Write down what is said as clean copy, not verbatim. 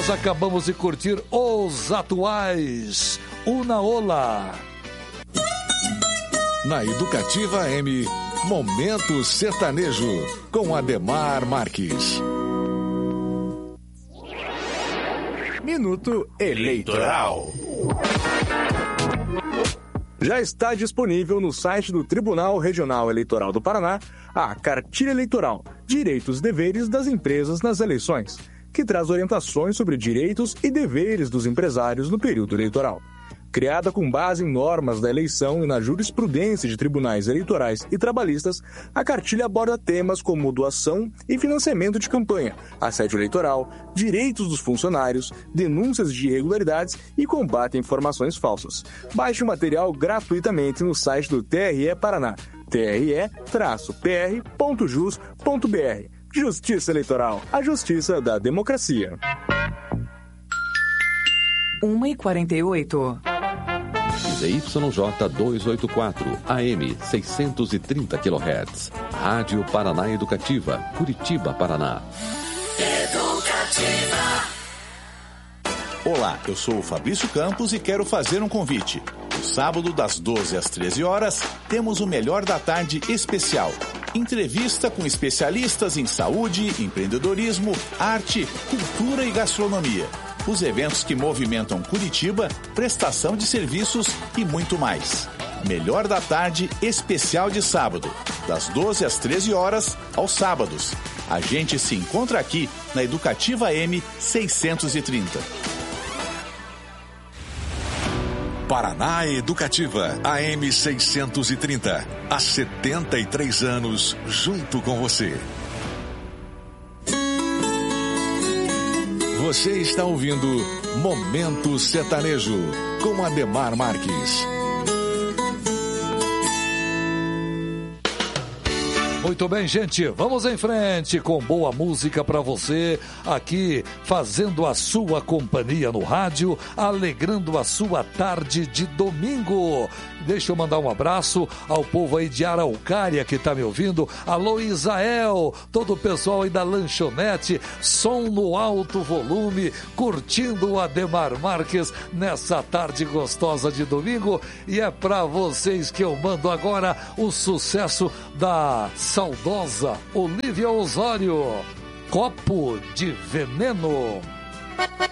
Nós acabamos de curtir os atuais Unaola. Na Educativa AM, Momento Sertanejo, com Ademar Marques. Minuto Eleitoral. Já está disponível no site do Tribunal Regional Eleitoral do Paraná a Cartilha Eleitoral, Direitos e Deveres das Empresas nas Eleições, que traz orientações sobre direitos e deveres dos empresários no período eleitoral. Criada com base em normas da eleição e na jurisprudência de tribunais eleitorais e trabalhistas, a cartilha aborda temas como doação e financiamento de campanha, assédio eleitoral, direitos dos funcionários, denúncias de irregularidades e combate a informações falsas. Baixe o material gratuitamente no site do TRE Paraná, tre-pr.jus.br. Justiça Eleitoral, a justiça da democracia. 1h48. ZYJ 284, AM 630 kHz. Rádio Paraná Educativa, Curitiba, Paraná. Educativa. Olá, eu sou o Fabrício Campos e quero fazer um convite. No sábado, das 12 às 13 horas, temos o Melhor da Tarde especial. Entrevista com especialistas em saúde, empreendedorismo, arte, cultura e gastronomia. Os eventos que movimentam Curitiba, prestação de serviços e muito mais. Melhor da Tarde especial de sábado, das 12 às 13 horas, aos sábados. A gente se encontra aqui na Educativa M 630. Paraná Educativa, AM 630. Há 73 anos, junto com você. Você está ouvindo Momento Sertanejo, com Ademar Marques. Muito bem, gente, vamos em frente com boa música para você, aqui fazendo a sua companhia no rádio, alegrando a sua tarde de domingo. Deixa eu mandar um abraço ao povo aí de Araucária que tá me ouvindo. Alô, Isael, todo o pessoal aí da lanchonete, som no alto volume, curtindo o Ademar Marques nessa tarde gostosa de domingo. E é para vocês que eu mando agora o sucesso da saudosa Olívia Osório, Copo de Veneno.